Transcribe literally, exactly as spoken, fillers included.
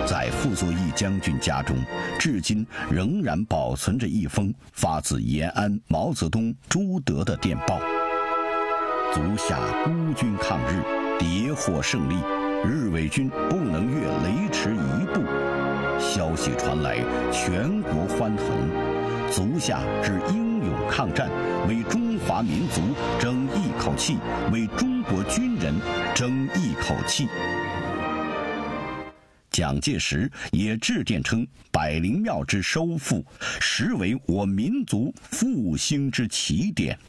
在傅作义将军家中，至今仍然保存着一封发自延安毛泽东、朱德的电报：足下孤军抗日，迭获胜利，日伪军不能越雷池一步。消息传来，全国欢腾。足下之英勇抗战，为中华民族争一口气，为中国军人争一口气。蒋介石也致电称，百灵庙之收复，实为我民族复兴之起点。